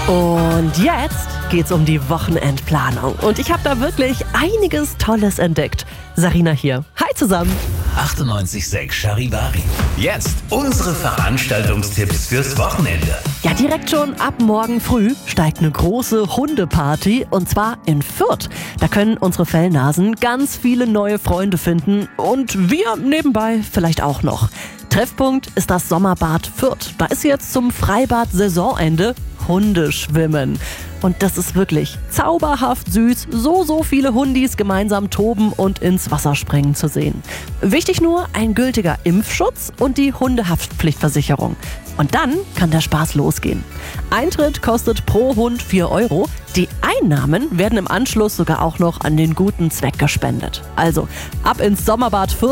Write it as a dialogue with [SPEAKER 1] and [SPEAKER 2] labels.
[SPEAKER 1] Und jetzt geht's um die Wochenendplanung. Und ich habe da wirklich einiges Tolles entdeckt. Sarina hier. Hi zusammen.
[SPEAKER 2] 98,6 Charivari. Jetzt unsere Veranstaltungstipps fürs Wochenende.
[SPEAKER 1] Ja, direkt schon ab morgen früh steigt eine große Hundeparty und zwar in Fürth. Da können unsere Fellnasen ganz viele neue Freunde finden und wir nebenbei vielleicht auch noch. Treffpunkt ist das Sommerbad Fürth. Da ist jetzt zum Freibad-Saisonende Hundeschwimmen. Und das ist wirklich zauberhaft süß, so viele Hundis gemeinsam toben und ins Wasser springen zu sehen. Wichtig nur ein gültiger Impfschutz und die Hundehaftpflichtversicherung. Und dann kann der Spaß losgehen. Eintritt kostet pro Hund 4 €. Die Einnahmen werden im Anschluss sogar auch noch an den guten Zweck gespendet. Also ab ins Sommerbad Fürth.